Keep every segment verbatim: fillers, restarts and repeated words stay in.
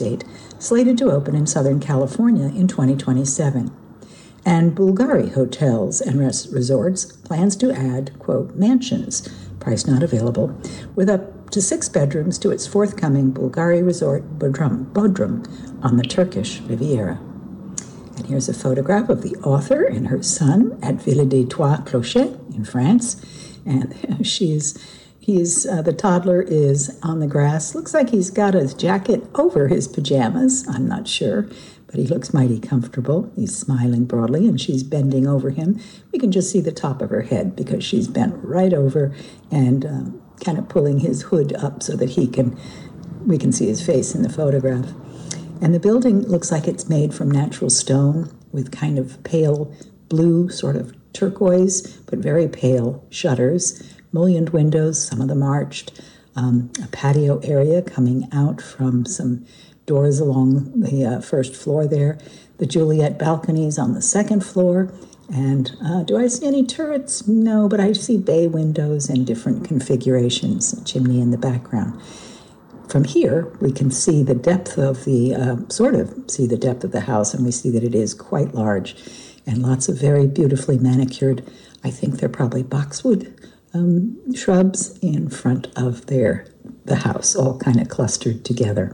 State, slated to open in Southern California in twenty twenty-seven. And Bulgari Hotels and res- Resorts plans to add, quote, mansions, price not available, with up to six bedrooms to its forthcoming Bulgari Resort Bodrum, Bodrum on the Turkish Riviera. And here's a photograph of the author and her son at Villa des Trois Clochers in France. And she's, he's, uh, the toddler is on the grass. Looks like he's got his jacket over his pajamas. I'm not sure, but he looks mighty comfortable. He's smiling broadly, and she's bending over him. We can just see the top of her head because she's bent right over and uh, kind of pulling his hood up so that he can, we can see his face in the photograph. And the building looks like it's made from natural stone with kind of pale blue, sort of turquoise, but very pale shutters, mullioned windows, some of them arched, um, a patio area coming out from some doors along the uh, first floor there, the Juliet balconies on the second floor. And uh, do I see any turrets? No, but I see bay windows and different configurations, a chimney in the background. From here, we can see the depth of the, uh, sort of see the depth of the house, and we see that it is quite large and lots of very beautifully manicured, I think they're probably boxwood um, shrubs in front of their the house, all kind of clustered together.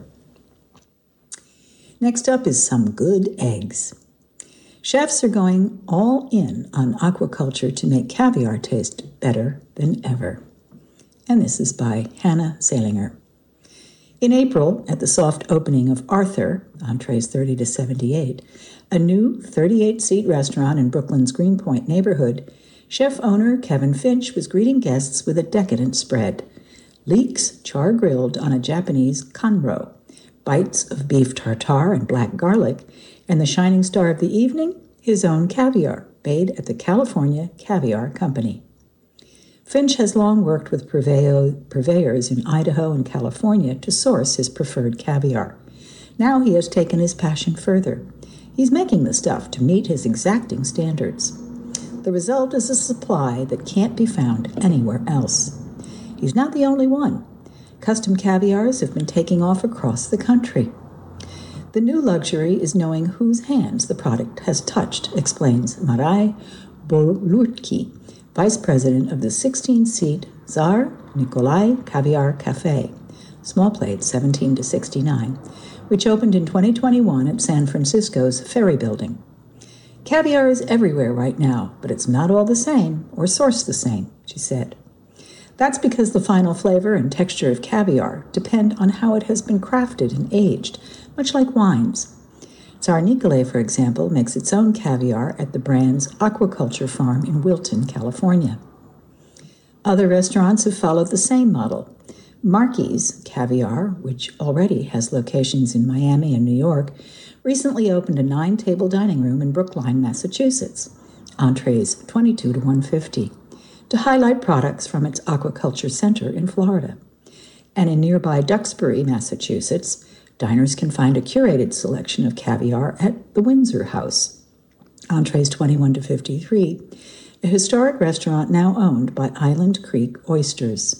Next up is some good eggs. Chefs are going all in on aquaculture to make caviar taste better than ever. And this is by Hannah Salinger. In April, at the soft opening of Arthur, entrees thirty to seventy-eight, a new thirty-eight seat restaurant in Brooklyn's Greenpoint neighborhood, chef-owner Kevin Finch was greeting guests with a decadent spread. Leeks char-grilled on a Japanese kanro, bites of beef tartare and black garlic, and the shining star of the evening, his own caviar, made at the California Caviar Company. Finch has long worked with purveyors in Idaho and California to source his preferred caviar. Now he has taken his passion further. He's making the stuff to meet his exacting standards. The result is a supply that can't be found anywhere else. He's not the only one. Custom caviars have been taking off across the country. The new luxury is knowing whose hands the product has touched, explains Marai Bolutki, vice president of the sixteen-seat Tsar Nikolai Caviar Cafe, small plate seventeen to sixty-nine, which opened in twenty twenty-one at San Francisco's Ferry Building. Caviar is everywhere right now, but it's not all the same or sourced the same, she said. That's because the final flavor and texture of caviar depend on how it has been crafted and aged, much like wines. Tsar Nikolai, for example, makes its own caviar at the brand's aquaculture farm in Wilton, California. Other restaurants have followed the same model. Marquis Caviar, which already has locations in Miami and New York, recently opened a nine-table dining room in Brookline, Massachusetts, entrees twenty-two to one hundred fifty, to highlight products from its aquaculture center in Florida. And in nearby Duxbury, Massachusetts, diners can find a curated selection of caviar at the Windsor House, entrees twenty-one to fifty-three, a historic restaurant now owned by Island Creek Oysters.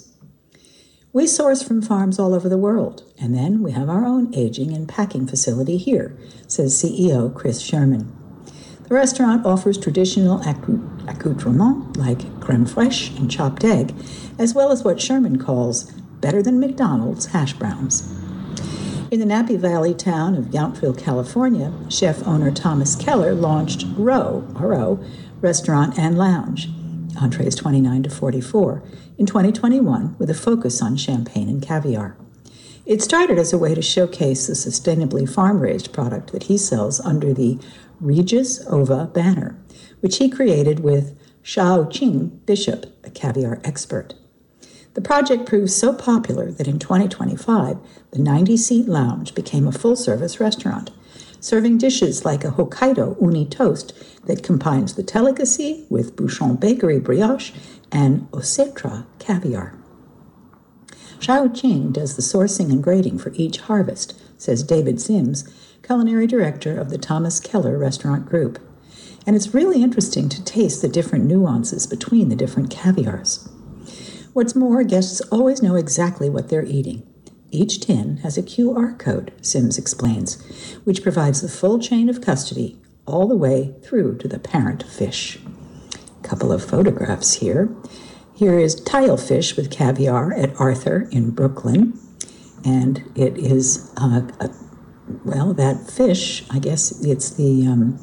We source from farms all over the world, and then we have our own aging and packing facility here, says C E O Chris Sherman. The restaurant offers traditional accoutrements like creme fraiche and chopped egg, as well as what Sherman calls better than McDonald's hash browns. In the Nappy Valley town of Yountville, California, chef-owner Thomas Keller launched Row, R O, Restaurant and Lounge, entrees twenty-nine to forty-four, in twenty twenty-one with a focus on champagne and caviar. It started as a way to showcase the sustainably farm-raised product that he sells under the Regis Ova banner, which he created with Shao Qing Bishop, a caviar expert. The project proved so popular that in twenty twenty-five, the ninety-seat lounge became a full-service restaurant, serving dishes like a Hokkaido uni toast that combines the delicacy with Bouchon Bakery brioche and Osetra caviar. Shao Qing does the sourcing and grading for each harvest, says David Sims, culinary director of the Thomas Keller Restaurant Group. And it's really interesting to taste the different nuances between the different caviars. What's more, guests always know exactly what they're eating. Each tin has a Q R code, Sims explains, which provides the full chain of custody all the way through to the parent fish. A couple of photographs here. Here is tilefish with caviar at Arthur in Brooklyn, and it is, uh, a, well, that fish, I guess it's the um,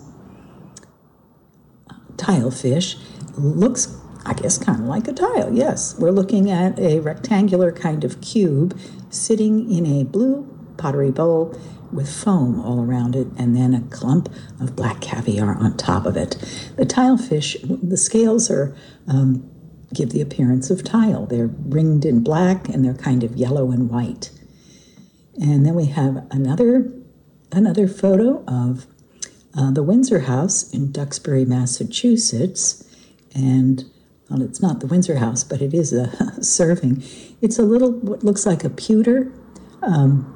tilefish, looks, I guess, kind of like a tile, yes. We're looking at a rectangular kind of cube sitting in a blue pottery bowl with foam all around it and then a clump of black caviar on top of it. The tilefish, the scales are um, give the appearance of tile. They're ringed in black and they're kind of yellow and white. And then we have another, another photo of uh, the Windsor House in Duxbury, Massachusetts. And well, it's not the Windsor House, but it is a serving. It's a little, what looks like a pewter. Um,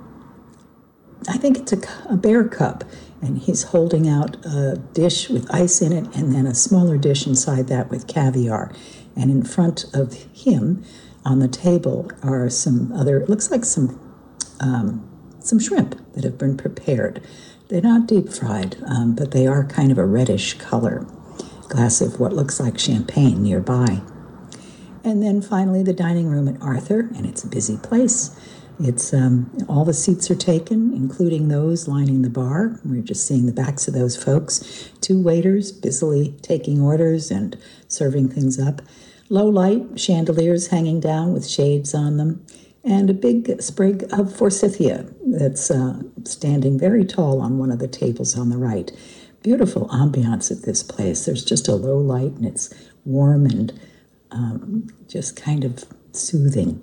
I think it's a, a bear cup, and he's holding out a dish with ice in it and then a smaller dish inside that with caviar. And in front of him on the table are some other, it looks like some um, some shrimp that have been prepared. They're not deep fried, um, but they are kind of a reddish color. Glass of what looks like champagne nearby. And then finally the dining room at Arthur, and it's a busy place. It's um, all the seats are taken, including those lining the bar. We're just seeing the backs of those folks. Two waiters busily taking orders and serving things up. Low light chandeliers hanging down with shades on them, and a big sprig of forsythia that's uh, standing very tall on one of the tables on the right. Beautiful ambiance at this place. There's just a low light, and it's warm and um, just kind of soothing.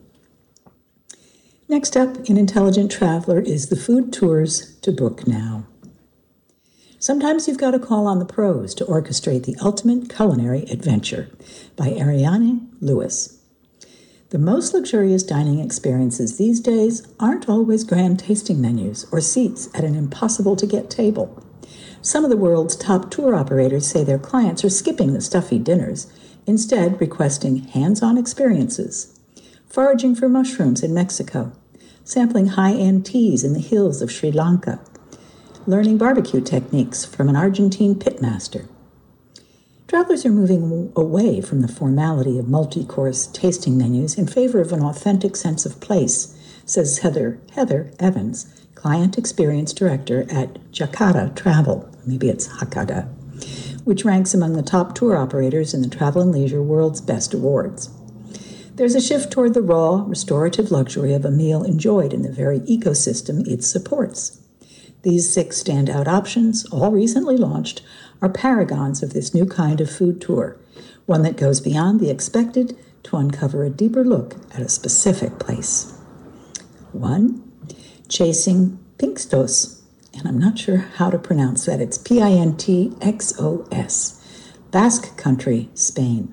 Next up in Intelligent Traveler is the food tours to book now. Sometimes you've got to call on the pros to orchestrate the ultimate culinary adventure, by Ariane Lewis. The most luxurious dining experiences these days aren't always grand tasting menus or seats at an impossible-to-get table. Some of the world's top tour operators say their clients are skipping the stuffy dinners, instead requesting hands-on experiences. Foraging for mushrooms in Mexico, sampling high-end teas in the hills of Sri Lanka, learning barbecue techniques from an Argentine pitmaster. Travelers are moving away from the formality of multi-course tasting menus in favor of an authentic sense of place, says Heather, Heather Evans, Client Experience Director at Jakarta Travel, maybe it's Hakata, which ranks among the top tour operators in the Travel and Leisure World's Best Awards. There's a shift toward the raw, restorative luxury of a meal enjoyed in the very ecosystem it supports. These six standout options, all recently launched, are paragons of this new kind of food tour, one that goes beyond the expected to uncover a deeper look at a specific place. One, Chasing Pinxos, and I'm not sure how to pronounce that. It's P I N T X O S, Basque Country, Spain.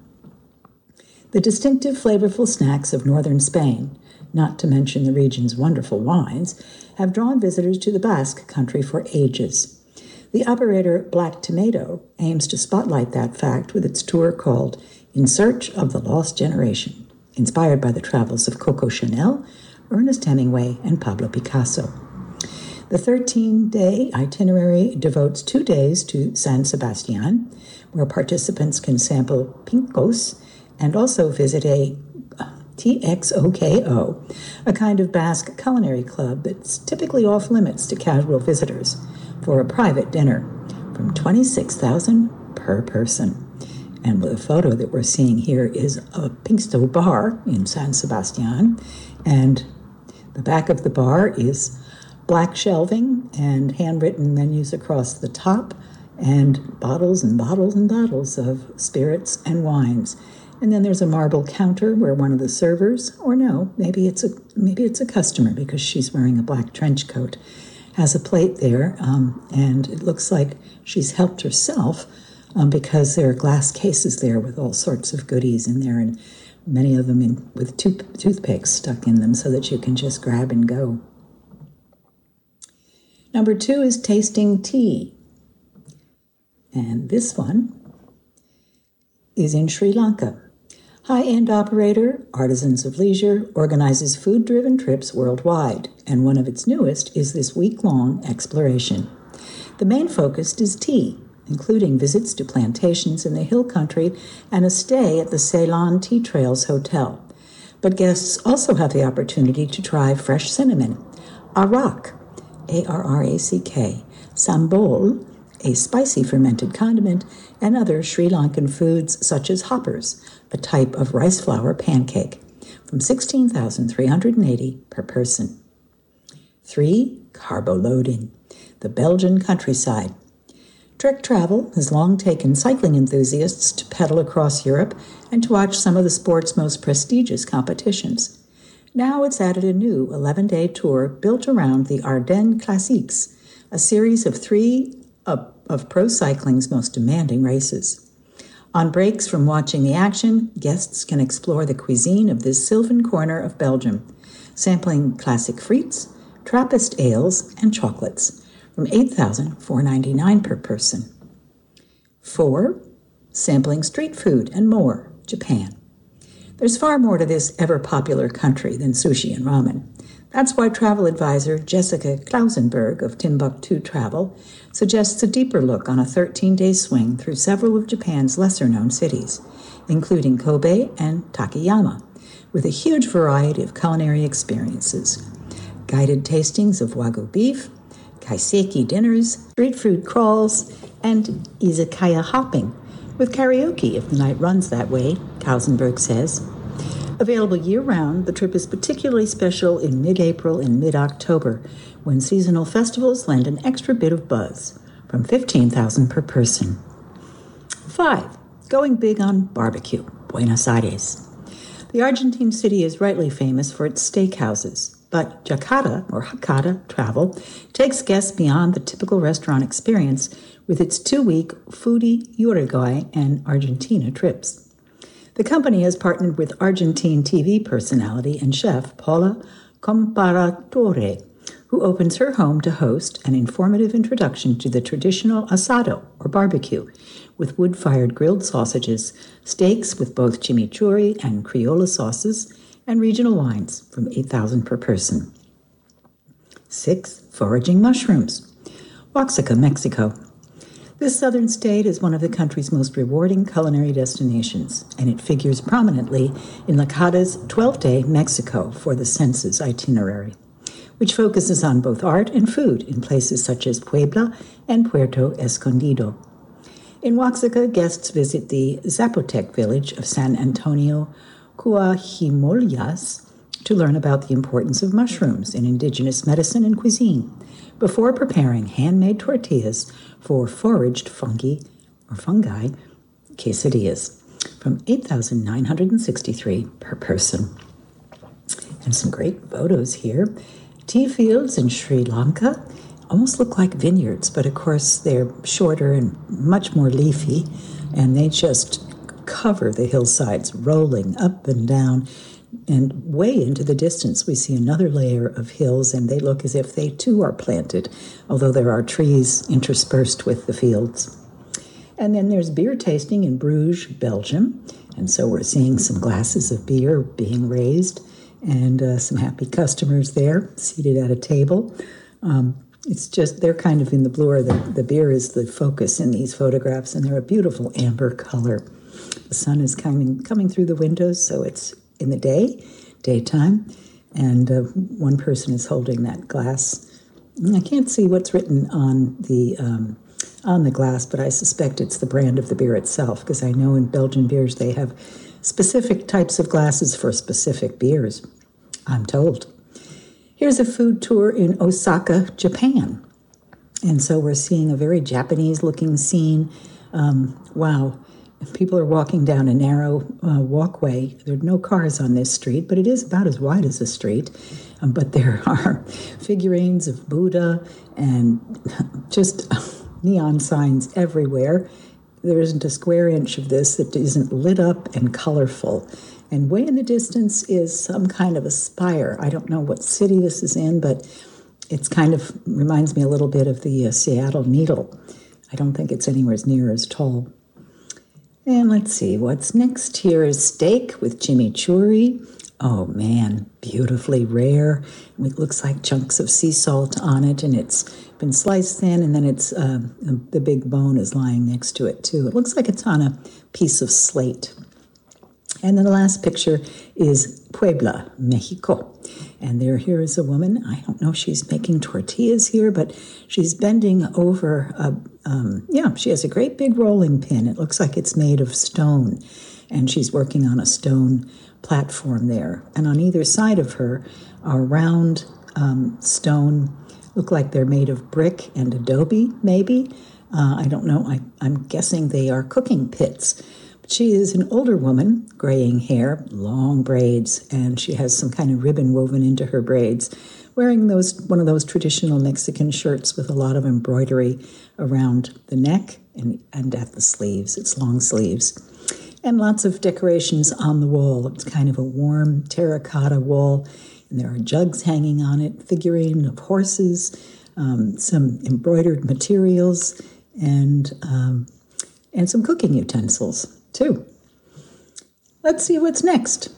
The distinctive, flavorful snacks of northern Spain, not to mention the region's wonderful wines, have drawn visitors to the Basque Country for ages. The operator Black Tomato aims to spotlight that fact with its tour called In Search of the Lost Generation, inspired by the travels of Coco Chanel, Ernest Hemingway, and Pablo Picasso. The thirteen-day itinerary devotes two days to San Sebastian, where participants can sample pinkos and also visit a T X O K O, a kind of Basque culinary club that's typically off-limits to casual visitors, for a private dinner from twenty-six thousand dollars per person. And the photo that we're seeing here is a Pinksto bar in San Sebastian, and the back of the bar is black shelving and handwritten menus across the top, and bottles and bottles and bottles of spirits and wines. And then there's a marble counter where one of the servers, or no, maybe it's a maybe it's a customer because she's wearing a black trench coat, has a plate there, um, and it looks like she's helped herself um, because there are glass cases there with all sorts of goodies in there, and many of them in, with two toothpicks stuck in them so that you can just grab and go. Number two is tasting tea. And this one is in Sri Lanka. High-end operator, Artisans of Leisure, organizes food-driven trips worldwide, and one of its newest is this week-long exploration. The main focus is tea, including visits to plantations in the hill country and a stay at the Ceylon Tea Trails Hotel. But guests also have the opportunity to try fresh cinnamon, arak, A R R A C K, sambol, a spicy fermented condiment, and other Sri Lankan foods such as hoppers, a type of rice flour pancake, from sixteen thousand three hundred eighty dollars per person. Three, carbo loading, the Belgian countryside. Trek Travel has long taken cycling enthusiasts to pedal across Europe and to watch some of the sport's most prestigious competitions. Now it's added a new eleven-day tour built around the Ardennes Classiques, a series of three of, of pro cycling's most demanding races. On breaks from watching the action, guests can explore the cuisine of this sylvan corner of Belgium, sampling classic frites, Trappist ales, and chocolates, from eight thousand four hundred ninety-nine dollars per person. Four, sampling street food and more, Japan. There's far more to this ever-popular country than sushi and ramen. That's why travel advisor Jessica Klausenberg of Timbuktu Travel suggests a deeper look on a thirteen-day swing through several of Japan's lesser-known cities, including Kobe and Takayama, with a huge variety of culinary experiences. Guided tastings of Wagyu beef, kaiseki dinners, street food crawls, and izakaya hopping, with karaoke if the night runs that way, Klausenberg says. Available year-round, the trip is particularly special in mid-April and mid-October, when seasonal festivals lend an extra bit of buzz, from fifteen thousand dollars per person. Five, going big on barbecue, Buenos Aires. The Argentine city is rightly famous for its steakhouses, but Jakarta, or Hakata Travel, takes guests beyond the typical restaurant experience with its two-week Foodie Uruguay and Argentina trips. The company has partnered with Argentine T V personality and chef Paula Comparatore, who opens her home to host an informative introduction to the traditional asado, or barbecue, with wood-fired grilled sausages, steaks with both chimichurri and criolla sauces, and regional wines, from eight thousand dollars per person. Six, foraging mushrooms. Oaxaca, Mexico. This southern state is one of the country's most rewarding culinary destinations, and it figures prominently in Lacada's twelve-day Mexico for the Senses itinerary, which focuses on both art and food in places such as Puebla and Puerto Escondido. In Oaxaca, guests visit the Zapotec village of San Antonio Coajimallas to learn about the importance of mushrooms in indigenous medicine and cuisine, before preparing handmade tortillas for foraged fungi or fungi quesadillas, from eight thousand nine hundred sixty-three dollars per person. And some great photos here. Tea fields in Sri Lanka almost look like vineyards, but of course they're shorter and much more leafy, and they just cover the hillsides, rolling up and down. And way into the distance, we see another layer of hills, and they look as if they too are planted, although there are trees interspersed with the fields. And then there's beer tasting in Bruges, Belgium, and so we're seeing some glasses of beer being raised, and uh, some happy customers there seated at a table. Um, it's just, they're kind of in the blur. The, the beer is the focus in these photographs, and they're a beautiful amber color. The sun is coming, coming through the windows, so it's in the day, daytime, and uh, one person is holding that glass. I can't see what's written on the um, on the glass, but I suspect it's the brand of the beer itself, because I know in Belgian beers they have specific types of glasses for specific beers, I'm told. Here's a food tour in Osaka, Japan. And so we're seeing a very Japanese-looking scene. Um, wow. People are walking down a narrow uh, walkway. There are no cars on this street, but it is about as wide as a street. Um, but there are figurines of Buddha and just neon signs everywhere. There isn't a square inch of this that isn't lit up and colorful. And way in the distance is some kind of a spire. I don't know what city this is in, but it's kind of reminds me a little bit of the uh, Seattle Needle. I don't think it's anywhere near as tall. And let's see, what's next here is steak with chimichurri. Oh man, beautifully rare. It looks like chunks of sea salt on it, and it's been sliced thin, and then it's uh, the big bone is lying next to it too. It looks like it's on a piece of slate. And then the last picture is Puebla, Mexico. And there, here is a woman. I don't know if she's making tortillas here, but she's bending over a, um, yeah, she has a great big rolling pin. It looks like it's made of stone. And she's working on a stone platform there. And on either side of her are round um, stone, look like they're made of brick and adobe, maybe. Uh, I don't know. I, I'm guessing they are cooking pits. She is an older woman, graying hair, long braids, and she has some kind of ribbon woven into her braids, wearing those one of those traditional Mexican shirts with a lot of embroidery around the neck and, and at the sleeves. It's long sleeves. And lots of decorations on the wall. It's kind of a warm terracotta wall, and there are jugs hanging on it, figurine of horses, um, some embroidered materials, and um, and some cooking utensils, too. Let's see what's next.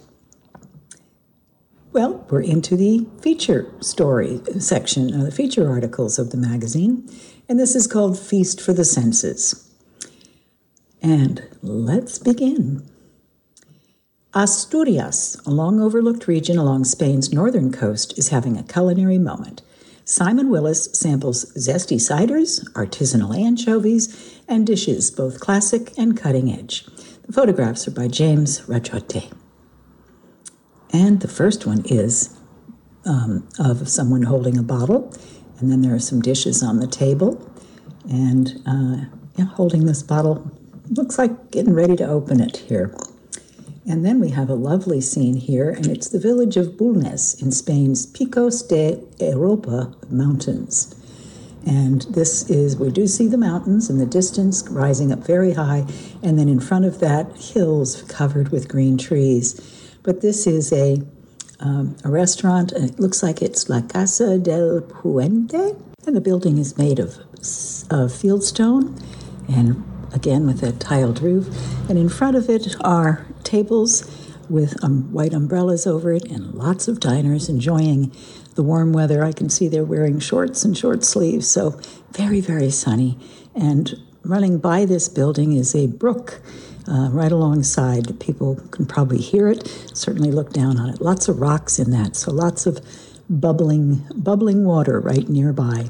Well, we're into the feature story section, uh, the feature articles of the magazine, and this is called Feast for the Senses. And let's begin. Asturias, a long overlooked region along Spain's northern coast, is having a culinary moment. Simon Willis samples zesty ciders, artisanal anchovies, and dishes both classic and cutting edge. The photographs are by James Rachote. And the first one is um, of someone holding a bottle, and then there are some dishes on the table, and uh, yeah, holding this bottle, looks like getting ready to open it here. And then we have a lovely scene here, and it's the village of Bulnes in Spain's Picos de Europa mountains. And this is, we do see the mountains in the distance rising up very high, and then in front of that, hills covered with green trees. But this is a um, a restaurant, and it looks like it's La Casa del Puente, and the building is made of uh, fieldstone, and again with a tiled roof. And in front of it are tables with um, white umbrellas over it, and lots of diners enjoying the warm weather. I can see they're wearing shorts and short sleeves, so very, very sunny. And running by this building is a brook uh, right alongside. People can probably hear it, certainly look down on it. Lots of rocks in that, so lots of bubbling, bubbling water right nearby.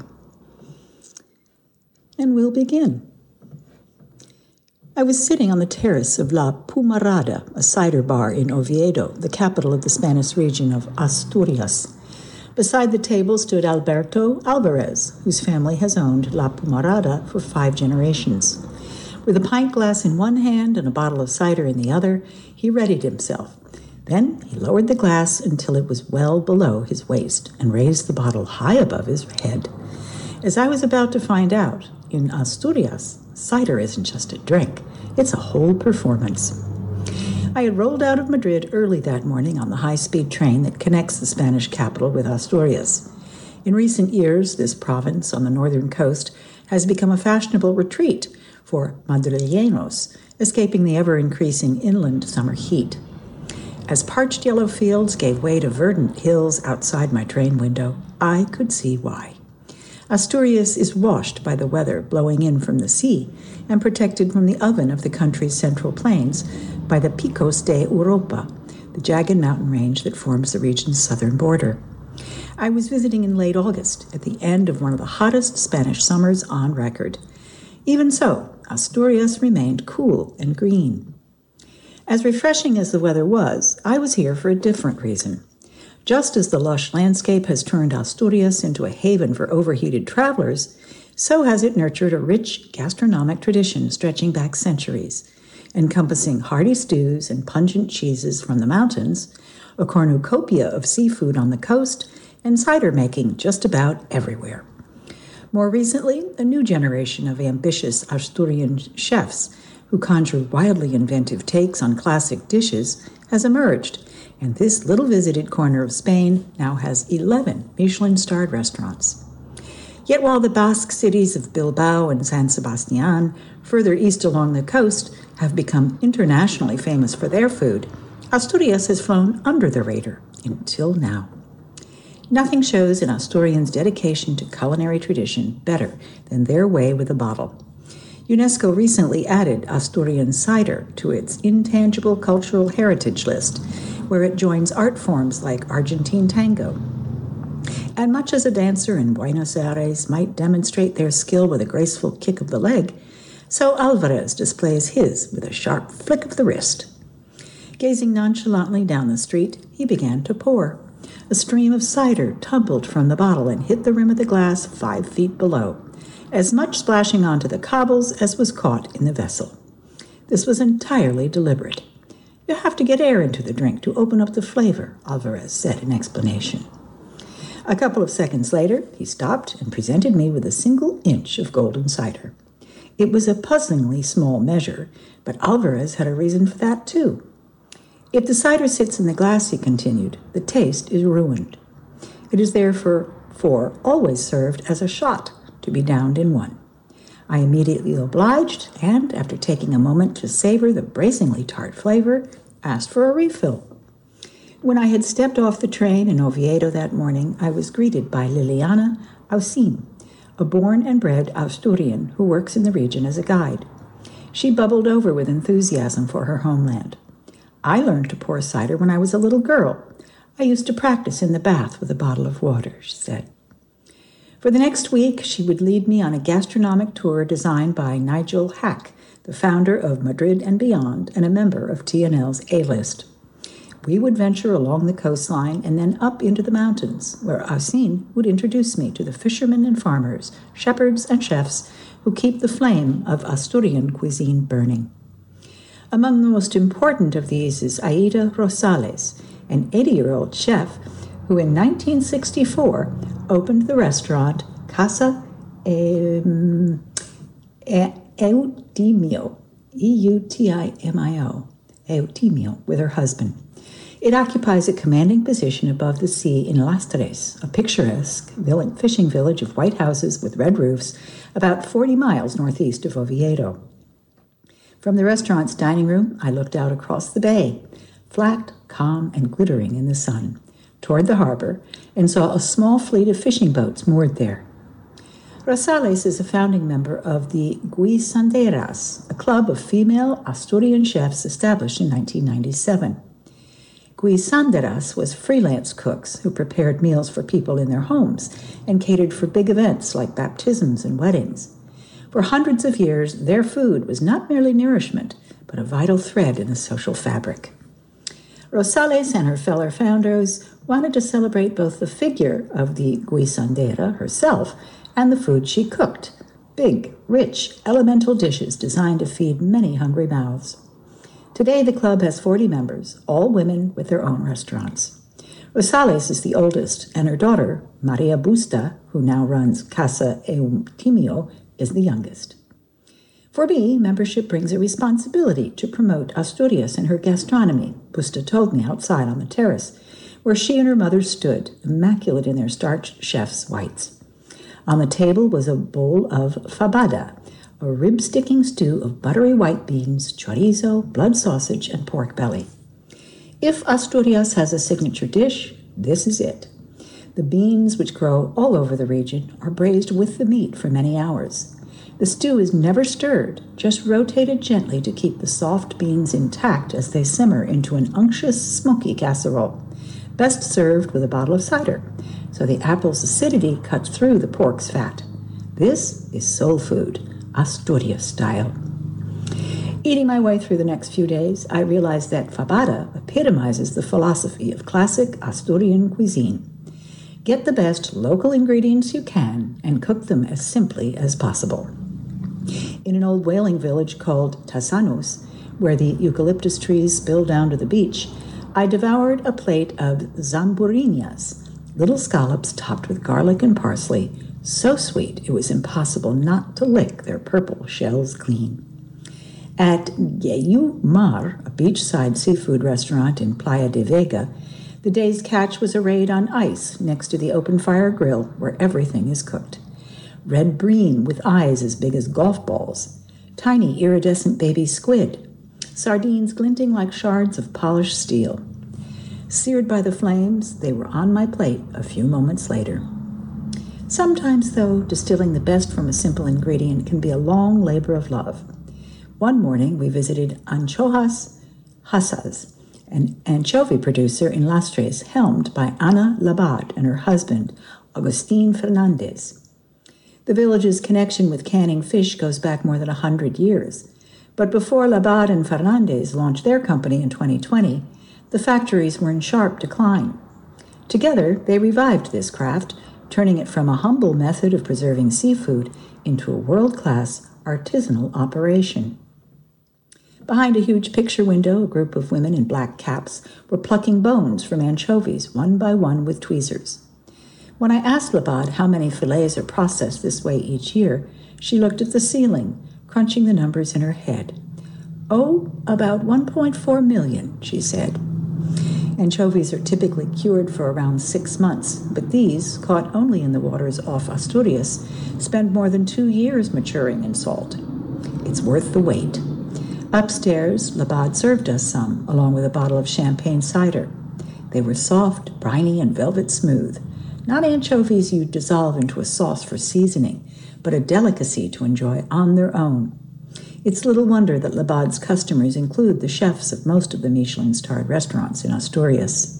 And we'll begin. I was sitting on the terrace of La Pumarada, a cider bar in Oviedo, the capital of the Spanish region of Asturias. Beside the table stood Alberto Alvarez, whose family has owned La Pumarada for five generations. With a pint glass in one hand and a bottle of cider in the other, he readied himself. Then he lowered the glass until it was well below his waist and raised the bottle high above his head. As I was about to find out, in Asturias, cider isn't just a drink, it's a whole performance. I had rolled out of Madrid early that morning on the high-speed train that connects the Spanish capital with Asturias. In recent years, this province on the northern coast has become a fashionable retreat for madrileños, escaping the ever-increasing inland summer heat. As parched yellow fields gave way to verdant hills outside my train window, I could see why. Asturias is washed by the weather blowing in from the sea and protected from the oven of the country's central plains by the Picos de Europa, the jagged mountain range that forms the region's southern border. I was visiting in late August, at the end of one of the hottest Spanish summers on record. Even so, Asturias remained cool and green. As refreshing as the weather was, I was here for a different reason. Just as the lush landscape has turned Asturias into a haven for overheated travelers, so has it nurtured a rich gastronomic tradition stretching back centuries, encompassing hearty stews and pungent cheeses from the mountains, a cornucopia of seafood on the coast, and cider making just about everywhere. More recently, a new generation of ambitious Asturian chefs who conjure wildly inventive takes on classic dishes has emerged, and this little visited corner of Spain now has eleven Michelin-starred restaurants. Yet while the Basque cities of Bilbao and San Sebastian, further east along the coast, have become internationally famous for their food, Asturias has flown under the radar until now. Nothing shows an Asturian's dedication to culinary tradition better than their way with a bottle. UNESCO recently added Asturian cider to its intangible cultural heritage list, where it joins art forms like Argentine tango. And much as a dancer in Buenos Aires might demonstrate their skill with a graceful kick of the leg, so Alvarez displays his with a sharp flick of the wrist. Gazing nonchalantly down the street, he began to pour. A stream of cider tumbled from the bottle and hit the rim of the glass five feet below, as much splashing onto the cobbles as was caught in the vessel. This was entirely deliberate. You have to get air into the drink to open up the flavor, Alvarez said in explanation. A couple of seconds later, he stopped and presented me with a single inch of golden cider. It was a puzzlingly small measure, but Alvarez had a reason for that too. If the cider sits in the glass, he continued, the taste is ruined. It is therefore for always served as a shot, to be downed in one. I immediately obliged, and after taking a moment to savor the bracingly tart flavor, asked for a refill. When I had stepped off the train in Oviedo that morning, I was greeted by Liliana Aucin, a born and bred Asturian who works in the region as a guide. She bubbled over with enthusiasm for her homeland. I learned to pour cider when I was a little girl. I used to practice in the bath with a bottle of water, she said. For the next week, she would lead me on a gastronomic tour designed by Nigel Hack, the founder of Madrid and Beyond and a member of T N L's A-List. We would venture along the coastline and then up into the mountains, where Aucin would introduce me to the fishermen and farmers, shepherds and chefs who keep the flame of Asturian cuisine burning. Among the most important of these is Aida Rosales, an eighty-year-old chef who in nineteen sixty-four opened the restaurant Casa Eutimio, E U T I M I O, Eutimio, with her husband. It occupies a commanding position above the sea in Lastres, a picturesque fishing village of white houses with red roofs about forty miles northeast of Oviedo. From the restaurant's dining room, I looked out across the bay, flat, calm, and glittering in the sun, toward the harbor, and saw a small fleet of fishing boats moored there. Rosales is a founding member of the Guisanderas, a club of female Asturian chefs established in nineteen ninety-seven. Guisanderas was freelance cooks who prepared meals for people in their homes and catered for big events like baptisms and weddings. For hundreds of years, their food was not merely nourishment, but a vital thread in the social fabric. Rosales and her fellow founders wanted to celebrate both the figure of the Guisandera herself and the food she cooked, big, rich, elemental dishes designed to feed many hungry mouths. Today, the club has forty members, all women with their own restaurants. Rosales is the oldest, and her daughter, Maria Busta, who now runs Casa Eutimio, is the youngest. For me, membership brings a responsibility to promote Asturias and her gastronomy, Busta told me outside on the terrace, where she and her mother stood, immaculate in their starched chef's whites. On the table was a bowl of fabada, a rib-sticking stew of buttery white beans, chorizo, blood sausage, and pork belly. If Asturias has a signature dish, this is it. The beans, which grow all over the region, are braised with the meat for many hours. The stew is never stirred, just rotated gently to keep the soft beans intact as they simmer into an unctuous, smoky casserole, best served with a bottle of cider, so the apple's acidity cuts through the pork's fat. This is soul food, Asturias style. Eating my way through the next few days, I realized that fabada epitomizes the philosophy of classic Asturian cuisine. Get the best local ingredients you can and cook them as simply as possible. In an old whaling village called Tasanus, where the eucalyptus trees spill down to the beach, I devoured a plate of zamburinas, little scallops topped with garlic and parsley, so sweet it was impossible not to lick their purple shells clean. At Yeyu Mar, a beachside seafood restaurant in Playa de Vega, the day's catch was arrayed on ice next to the open-fire grill where everything is cooked. Red bream with eyes as big as golf balls, tiny iridescent baby squid, sardines glinting like shards of polished steel. Seared by the flames, they were on my plate a few moments later. Sometimes, though, distilling the best from a simple ingredient can be a long labor of love. One morning, we visited Anchoas Hassas, an anchovy producer in Lastres, helmed by Ana Labad and her husband, Agustin Fernandez. The village's connection with canning fish goes back more than a hundred years. But before Labad and Fernandez launched their company in twenty twenty, the factories were in sharp decline. Together, they revived this craft, turning it from a humble method of preserving seafood into a world-class artisanal operation. Behind a huge picture window, a group of women in black caps were plucking bones from anchovies, one by one with tweezers. When I asked Labad how many fillets are processed this way each year, she looked at the ceiling, crunching the numbers in her head. "Oh, about one point four million, she said. Anchovies are typically cured for around six months, but these, caught only in the waters off Asturias, spend more than two years maturing in salt. It's worth the wait." Upstairs, Labad served us some, along with a bottle of champagne cider. They were soft, briny, and velvet smooth. Not anchovies you dissolve into a sauce for seasoning, but a delicacy to enjoy on their own. It's little wonder that Labad's customers include the chefs of most of the Michelin-starred restaurants in Asturias.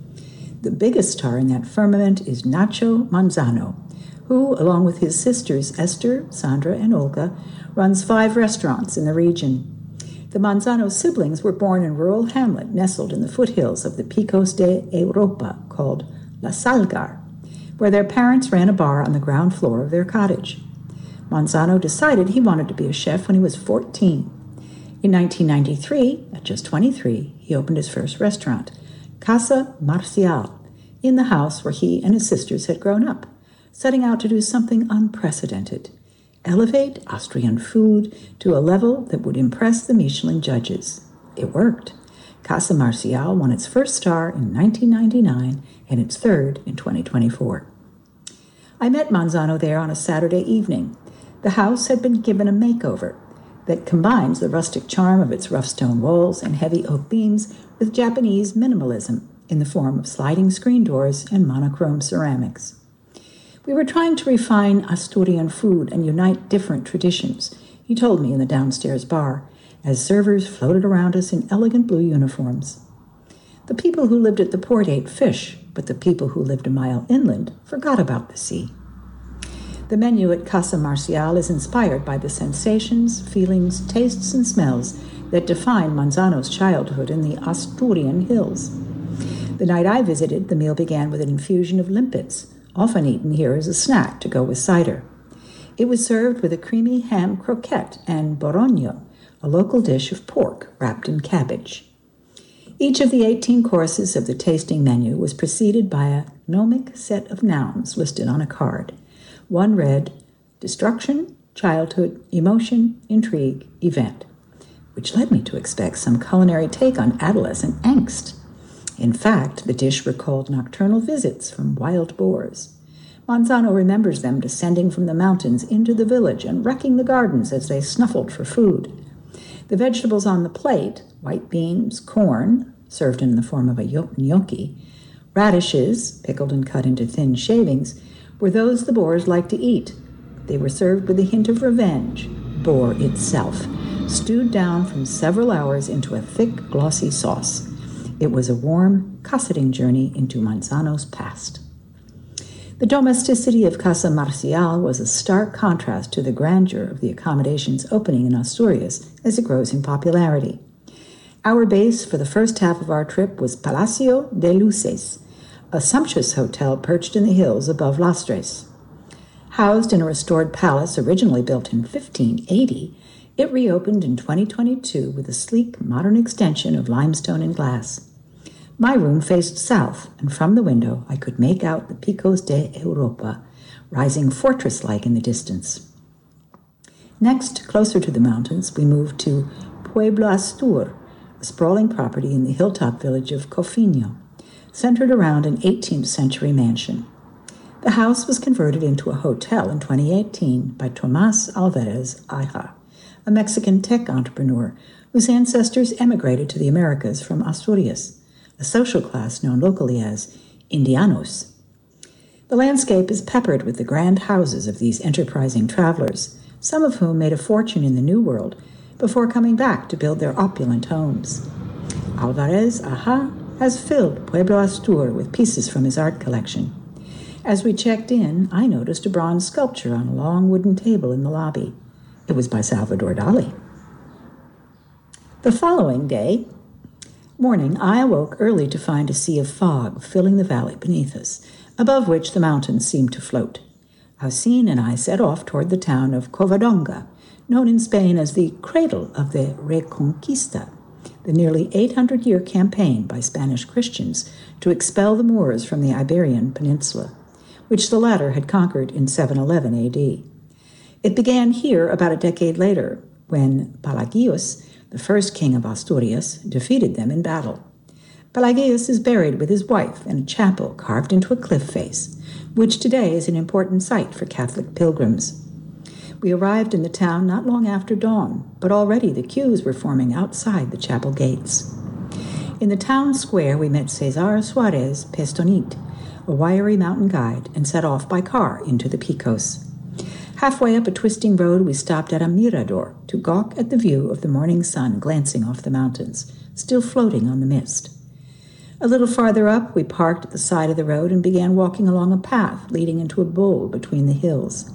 The biggest star in that firmament is Nacho Manzano, who, along with his sisters Esther, Sandra, and Olga, runs five restaurants in the region. The Manzano siblings were born in a rural hamlet nestled in the foothills of the Picos de Europa called La Salgar, where their parents ran a bar on the ground floor of their cottage. Manzano decided he wanted to be a chef when he was fourteen. In nineteen ninety-three, at just twenty-three, he opened his first restaurant, Casa Marcial, in the house where he and his sisters had grown up, setting out to do something unprecedented: elevate Austrian food to a level that would impress the Michelin judges. It worked. Casa Marcial won its first star in nineteen ninety-nine and its third in twenty twenty-four. I met Manzano there on a Saturday evening. The house had been given a makeover that combines the rustic charm of its rough stone walls and heavy oak beams with Japanese minimalism in the form of sliding screen doors and monochrome ceramics. We were trying to refine Asturian food and unite different traditions, he told me in the downstairs bar, as servers floated around us in elegant blue uniforms. The people who lived at the port ate fish, but the people who lived a mile inland forgot about the sea. The menu at Casa Marcial is inspired by the sensations, feelings, tastes, and smells that define Manzano's childhood in the Asturian hills. The night I visited, the meal began with an infusion of limpets, often eaten here as a snack to go with cider. It was served with a creamy ham croquette and borogno, a local dish of pork wrapped in cabbage. Each of the eighteen courses of the tasting menu was preceded by a gnomic set of nouns listed on a card. One read, destruction, childhood, emotion, intrigue, event, which led me to expect some culinary take on adolescent angst. In fact, the dish recalled nocturnal visits from wild boars. Manzano remembers them descending from the mountains into the village and wrecking the gardens as they snuffled for food. The vegetables on the plate, white beans, corn, served in the form of a gnocchi, radishes, pickled and cut into thin shavings, were those the boars liked to eat. They were served with a hint of revenge, boar itself, stewed down from several hours into a thick, glossy sauce. It was a warm, cosseting journey into Manzano's past. The domesticity of Casa Marcial was a stark contrast to the grandeur of the accommodations opening in Asturias as it grows in popularity. Our base for the first half of our trip was Palacio de Luces, a sumptuous hotel perched in the hills above Lastres. Housed in a restored palace originally built in fifteen eighty, it reopened in twenty twenty-two with a sleek, modern extension of limestone and glass. My room faced south, and from the window I could make out the Picos de Europa, rising fortress-like in the distance. Next, closer to the mountains, we moved to Pueblo Astur, a sprawling property in the hilltop village of Cofinho, centered around an eighteenth century mansion. The house was converted into a hotel in twenty eighteen by Tomás Alvarez Aja, a Mexican tech entrepreneur whose ancestors emigrated to the Americas from Asturias, a social class known locally as Indianos. The landscape is peppered with the grand houses of these enterprising travelers, some of whom made a fortune in the New World before coming back to build their opulent homes. Alvarez Aja has filled Pueblo Astur with pieces from his art collection. As we checked in, I noticed a bronze sculpture on a long wooden table in the lobby. It was by Salvador Dali. The following day, morning, I awoke early to find a sea of fog filling the valley beneath us, above which the mountains seemed to float. Alcine and I set off toward the town of Covadonga, known in Spain as the cradle of the Reconquista, the nearly eight hundred year campaign by Spanish Christians to expel the Moors from the Iberian Peninsula, which the latter had conquered in seven eleven A D. It began here about a decade later, when Pelagius, the first king of Asturias, defeated them in battle. Pelagius is buried with his wife in a chapel carved into a cliff face, which today is an important site for Catholic pilgrims. We arrived in the town not long after dawn, but already the queues were forming outside the chapel gates. In the town square, we met Cesar Suarez Pestonit, a wiry mountain guide, and set off by car into the Picos. Halfway up a twisting road, we stopped at a mirador to gawk at the view of the morning sun glancing off the mountains, still floating on the mist. A little farther up, we parked at the side of the road and began walking along a path leading into a bowl between the hills.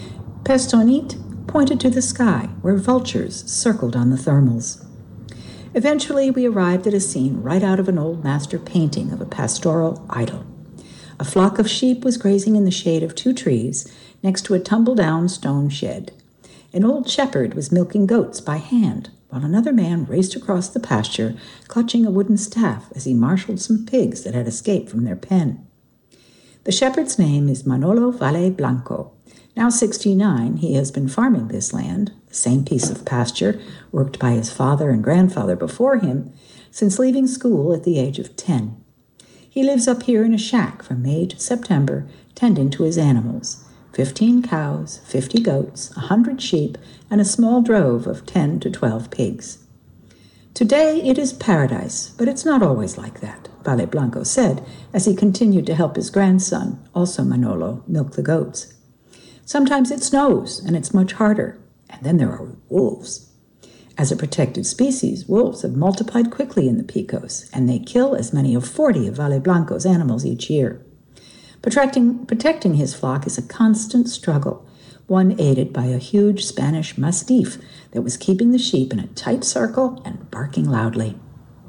Pestonit pointed to the sky, where vultures circled on the thermals. Eventually, we arrived at a scene right out of an old master painting of a pastoral idyll. A flock of sheep was grazing in the shade of two trees next to a tumble-down stone shed. An old shepherd was milking goats by hand, while another man raced across the pasture, clutching a wooden staff as he marshaled some pigs that had escaped from their pen. The shepherd's name is Manolo Valle Blanco. Now sixty-nine, he has been farming this land, the same piece of pasture worked by his father and grandfather before him, since leaving school at the age of ten. He lives up here in a shack from May to September, tending to his animals, fifteen cows, fifty goats, a hundred sheep, and a small drove of ten to twelve pigs. Today it is paradise, but it's not always like that, Valle Blanco said, as he continued to help his grandson, also Manolo, milk the goats. Sometimes it snows, and it's much harder, and then there are wolves. As a protected species, wolves have multiplied quickly in the Picos, and they kill as many as forty of Valle Blanco's animals each year. Protecting, protecting his flock is a constant struggle, one aided by a huge Spanish mastiff that was keeping the sheep in a tight circle and barking loudly.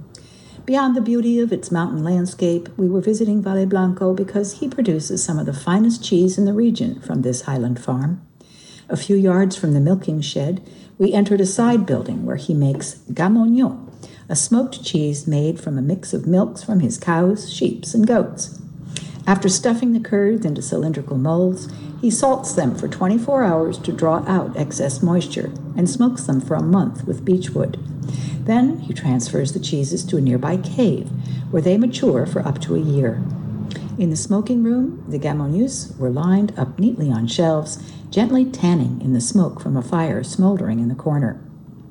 Beyond the beauty of its mountain landscape, we were visiting Valle Blanco because he produces some of the finest cheese in the region from this highland farm. A few yards from the milking shed, we entered a side building where he makes gamogno, a smoked cheese made from a mix of milks from his cows, sheep, and goats. After stuffing the curds into cylindrical molds, he salts them for twenty-four hours to draw out excess moisture and smokes them for a month with beechwood. Then he transfers the cheeses to a nearby cave, where they mature for up to a year. In the smoking room, the gamognos were lined up neatly on shelves, gently tanning in the smoke from a fire smoldering in the corner.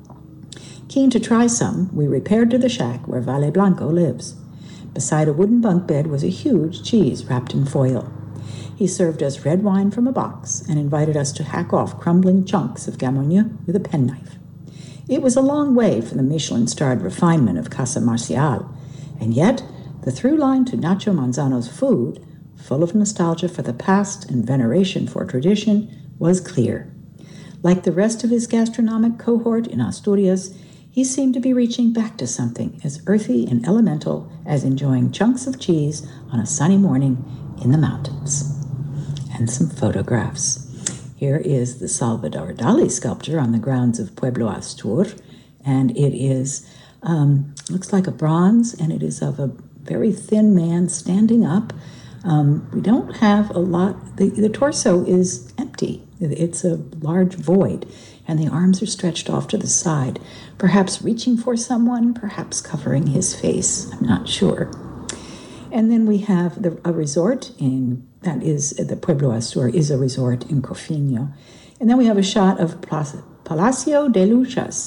Keen to try some, we repaired to the shack where Valle Blanco lives. Beside a wooden bunk bed was a huge cheese wrapped in foil. He served us red wine from a box and invited us to hack off crumbling chunks of gamogno with a penknife. It was a long way from the Michelin-starred refinement of Casa Marcial, and yet the through line to Nacho Manzano's food, full of nostalgia for the past and veneration for tradition, was clear. Like the rest of his gastronomic cohort in Asturias, he seemed to be reaching back to something as earthy and elemental as enjoying chunks of cheese on a sunny morning in the mountains. And some photographs. Here is the Salvador Dali sculpture on the grounds of Pueblo Astur, and it is, um, looks like a bronze, and it is of a very thin man standing up. Um, we don't have a lot, the, the torso is empty. It's a large void, and the arms are stretched off to the side, perhaps reaching for someone, perhaps covering his face. I'm not sure. And then we have the, a resort in, that is, the Pueblo Astur is a resort in Cofinho. And then we have a shot of Palacio de Luchas,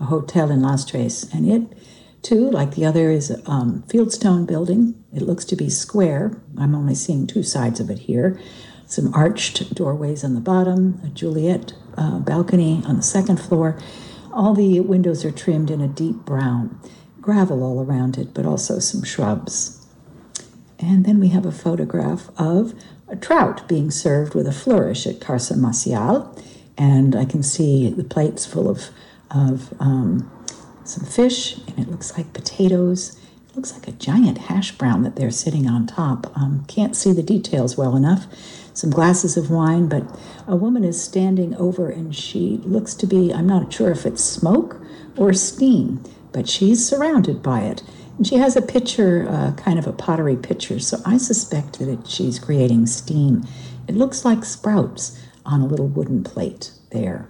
a hotel in Las Tres. And it, too, like the other, is a um, fieldstone building. It looks to be square. I'm only seeing two sides of it here. Some arched doorways on the bottom, a Juliet uh, balcony on the second floor. All the windows are trimmed in a deep brown. Gravel all around it, but also some shrubs. And then we have a photograph of a trout being served with a flourish at Carça Maciel. And I can see the plates full of, of um, some fish, and it looks like potatoes. It looks like a giant hash brown that they're sitting on top. Um, can't see the details well enough. Some glasses of wine, but a woman is standing over, and she looks to be, I'm not sure if it's smoke or steam, but she's surrounded by it. And she has a pitcher, uh, kind of a pottery pitcher, so I suspect that it, she's creating steam. It looks like sprouts on a little wooden plate there.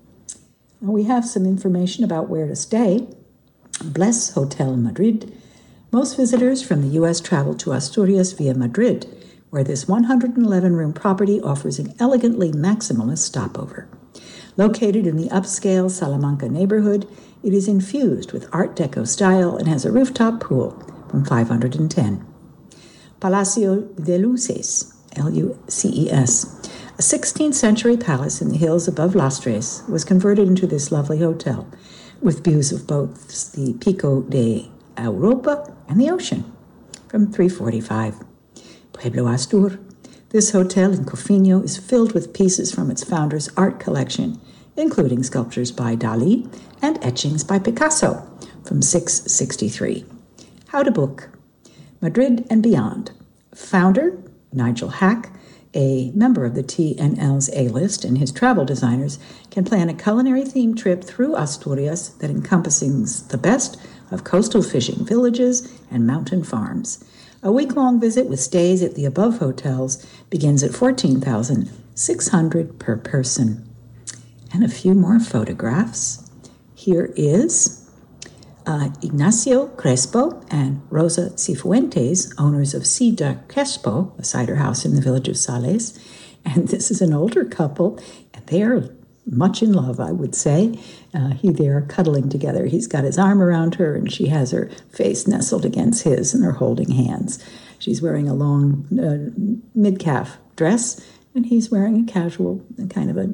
Now we have some information about where to stay. Bless Hotel Madrid. Most visitors from the U S travel to Asturias via Madrid, where this one hundred eleven room property offers an elegantly maximalist stopover. Located in the upscale Salamanca neighborhood, it is infused with Art Deco style and has a rooftop pool from five hundred ten. Palacio de Luces, L U C E S, a sixteenth century palace in the hills above Lastres, was converted into this lovely hotel, with views of both the Pico de Europa and the ocean from three forty-five. Pueblo Astur. This hotel in Cofino is filled with pieces from its founder's art collection, including sculptures by Dali and etchings by Picasso from six sixty-three. How to book. Madrid and beyond. Founder, Nigel Hack, a member of the T N L's A-list, and his travel designers can plan a culinary-themed trip through Asturias that encompasses the best of coastal fishing villages and mountain farms. A week-long visit with stays at the above hotels begins at fourteen thousand six hundred dollars per person. And a few more photographs. Here is uh, Ignacio Crespo and Rosa Cifuentes, owners of Cider Crespo, a cider house in the village of Sales. And this is an older couple, and they are much in love, I would say. Uh, he, they are cuddling together. He's got his arm around her, and she has her face nestled against his, and they're holding hands. She's wearing a long uh, mid-calf dress, and he's wearing a casual, kind of a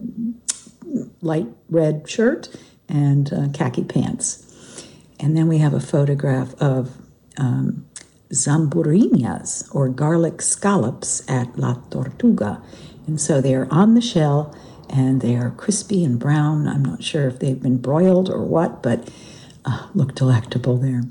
light red shirt and uh, khaki pants. And then we have a photograph of um, zamburinas, or garlic scallops, at La Tortuga. And so they are on the shell, and they are crispy and brown. I'm not sure if they've been broiled or what, but uh, look delectable there.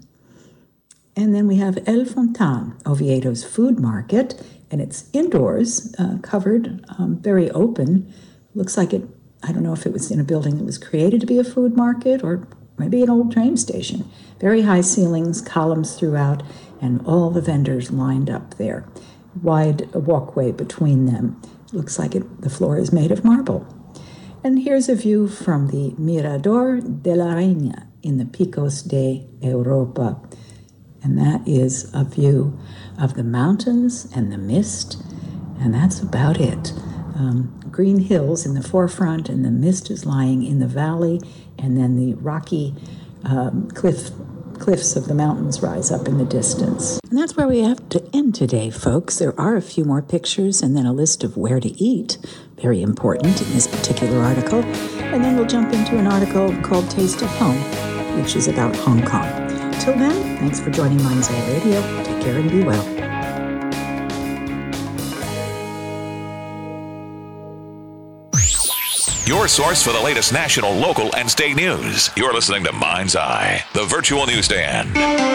And then we have El Fontan, Oviedo's food market, and it's indoors, uh, covered, um, very open. Looks like it, I don't know if it was in a building that was created to be a food market or maybe an old train station. Very high ceilings, columns throughout, and all the vendors lined up there. Wide walkway between them. Looks like it, the floor is made of marble. And here's a view from the Mirador de la Reina in the Picos de Europa. And that is a view of the mountains and the mist, and that's about it. Um, green hills in the forefront, and the mist is lying in the valley, and then the rocky um, cliff cliffs of the mountains rise up in the distance. And that's where we have to end today, folks. There are a few more pictures and then a list of where to eat, very important in this particular article. And then we'll jump into an article called Taste of Home, which is about Hong Kong. Till then, thanks for joining Mind's Eye Radio. Take care and be well. Your source for the latest national, local, and state news. You're listening to Mind's Eye, the virtual newsstand.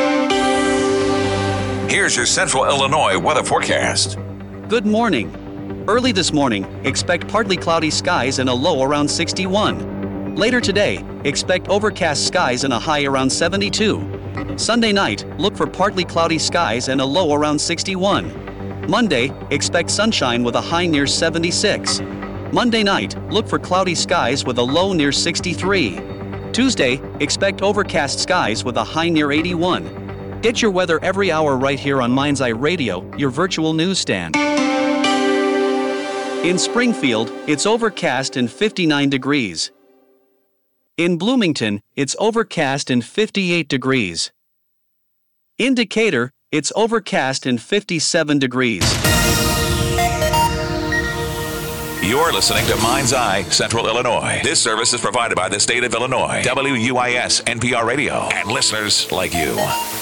Here's your Central Illinois weather forecast. Good morning. Early this morning, expect partly cloudy skies and a low around sixty-one. Later today, expect overcast skies and a high around seventy-two. Sunday night, look for partly cloudy skies and a low around sixty-one. Monday, expect sunshine with a high near seventy-six. Monday night, look for cloudy skies with a low near sixty-three. Tuesday, expect overcast skies with a high near eighty-one. Get your weather every hour right here on Mind's Eye Radio, your virtual newsstand. In Springfield, it's overcast and fifty-nine degrees. In Bloomington, it's overcast and fifty-eight degrees. In Decatur, it's overcast and fifty-seven degrees. You're listening to Mind's Eye, Central Illinois. This service is provided by the state of Illinois, W U I S N P R Radio, and listeners like you.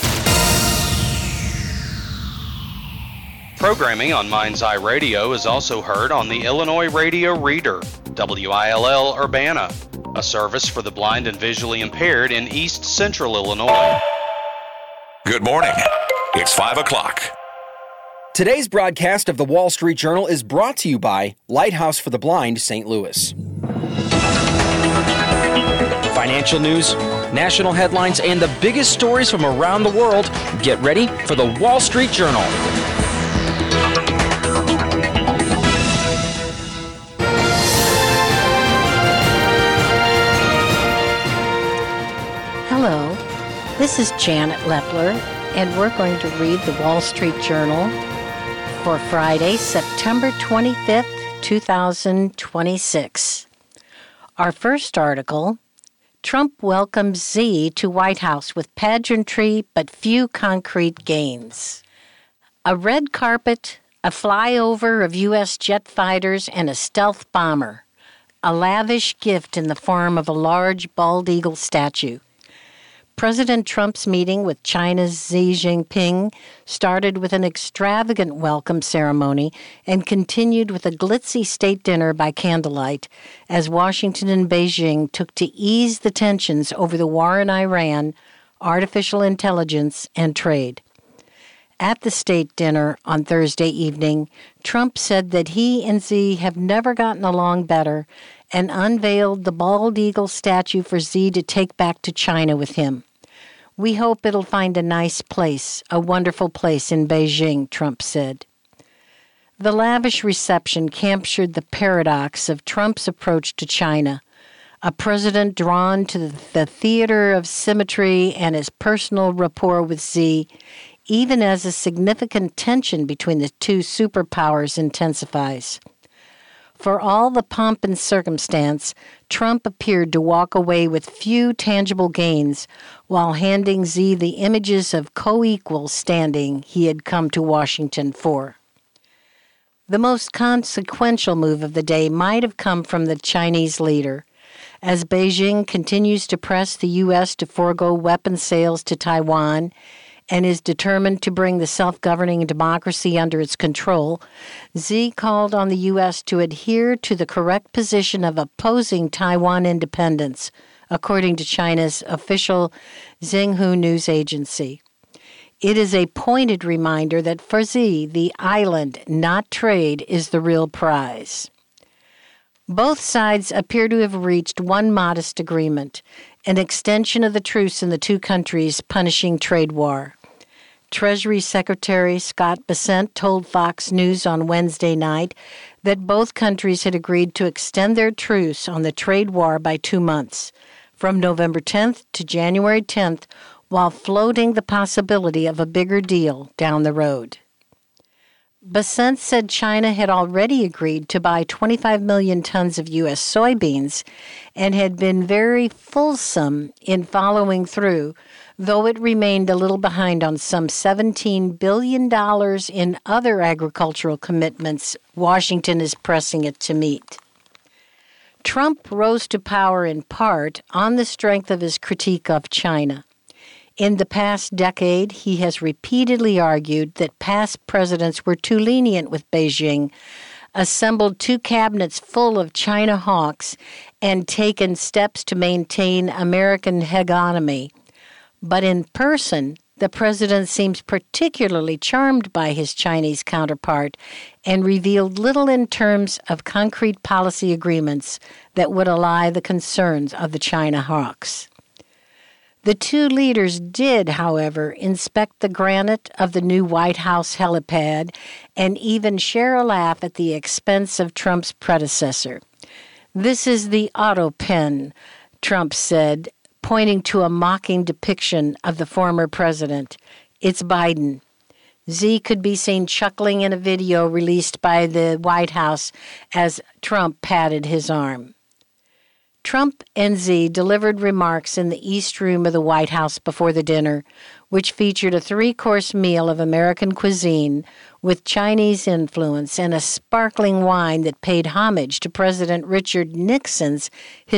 Programming on Mind's Eye Radio is also heard on the Illinois Radio Reader, W I L L Urbana, a service for the blind and visually impaired in East Central Illinois. Good morning. It's five o'clock. Today's broadcast of the Wall Street Journal is brought to you by Lighthouse for the Blind, Saint Louis. Financial news, national headlines, and the biggest stories from around the world. Get ready for the Wall Street Journal. Hello, this is Janet Lepler, and we're going to read the Wall Street Journal for Friday, September twenty-fifth, two thousand twenty-six. Our first article, Trump welcomes Xi to White House with pageantry but few concrete gains. A red carpet, a flyover of U S jet fighters, and a stealth bomber. A lavish gift in the form of a large bald eagle statue. President Trump's meeting with China's Xi Jinping started with an extravagant welcome ceremony and continued with a glitzy state dinner by candlelight as Washington and Beijing took to ease the tensions over the war in Iran, artificial intelligence, and trade. At the state dinner on Thursday evening, Trump said that he and Xi have never gotten along better and unveiled the bald eagle statue for Xi to take back to China with him. We hope it'll find a nice place, a wonderful place in Beijing, Trump said. The lavish reception captured the paradox of Trump's approach to China, a president drawn to the theater of symmetry and his personal rapport with Xi, even as a significant tension between the two superpowers intensifies. For all the pomp and circumstance, Trump appeared to walk away with few tangible gains while handing Xi the images of co-equal standing he had come to Washington for. The most consequential move of the day might have come from the Chinese leader, as Beijing continues to press the U S to forego weapons sales to Taiwan and is determined to bring the self-governing democracy under its control. Xi called on the U S to adhere to the correct position of opposing Taiwan independence, according to China's official Xinhua news agency. It is a pointed reminder that for Xi, the island, not trade, is the real prize. Both sides appear to have reached one modest agreement, an extension of the truce in the two countries punishing trade war. Treasury Secretary Scott Bessent told Fox News on Wednesday night that both countries had agreed to extend their truce on the trade war by two months, from November tenth to January tenth, while floating the possibility of a bigger deal down the road. Bessent said China had already agreed to buy twenty-five million tons of U S soybeans and had been very fulsome in following through, though it remained a little behind on some seventeen billion dollars in other agricultural commitments Washington is pressing it to meet. Trump rose to power in part on the strength of his critique of China. In the past decade, he has repeatedly argued that past presidents were too lenient with Beijing, assembled two cabinets full of China hawks, and taken steps to maintain American hegemony. But in person, the president seems particularly charmed by his Chinese counterpart and revealed little in terms of concrete policy agreements that would allay the concerns of the China hawks. The two leaders did, however, inspect the granite of the new White House helipad and even share a laugh at the expense of Trump's predecessor. "This is the auto pen," Trump said, pointing to a mocking depiction of the former president. "It's Biden." Xi could be seen chuckling in a video released by the White House as Trump patted his arm. Trump and Xi delivered remarks in the East Room of the White House before the dinner, which featured a three-course meal of American cuisine with Chinese influence and a sparkling wine that paid homage to President Richard Nixon's